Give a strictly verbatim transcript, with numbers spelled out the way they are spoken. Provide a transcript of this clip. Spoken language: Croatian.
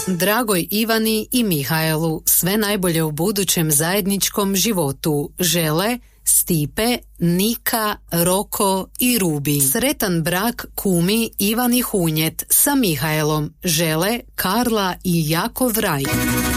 Dragoj Ivani i Mihajlu sve najbolje u budućem zajedničkom životu žele Stipe, Nika, Roko i Rubi. Sretan brak kumi Ivani Hunjet sa Mihajlom žele Karla i Jakov Raj.